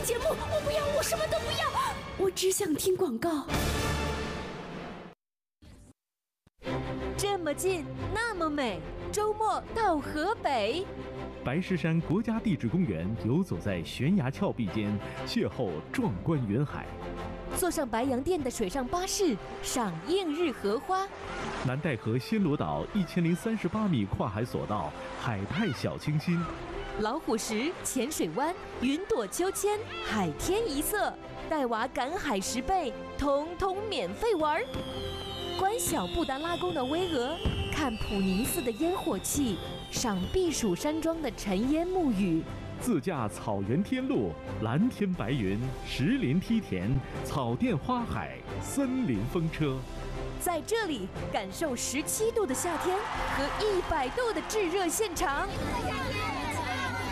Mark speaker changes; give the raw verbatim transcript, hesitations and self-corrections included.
Speaker 1: 节目，我不要，我什么都不要，我只想听广告。
Speaker 2: 这么近，那么美，周末到河北。
Speaker 3: 白石山国家地质公园游走在悬崖峭壁间，邂逅壮观云海。
Speaker 2: 坐上白洋淀的水上巴士，赏映日荷花。
Speaker 3: 南戴河暹罗岛一千零三十八米跨海索道，海派小清新。
Speaker 2: 老虎石、浅水湾、云朵秋千、海天一色，带娃赶海十倍，通通免费玩。观小布达拉宫的巍峨，看普宁寺的烟火气，赏避暑山庄的尘烟沐雨。
Speaker 3: 自驾草原天路，蓝天白云，石林梯田，草甸花海，森林风车。
Speaker 2: 在这里感受十七度的夏天和一百度的炙热现场。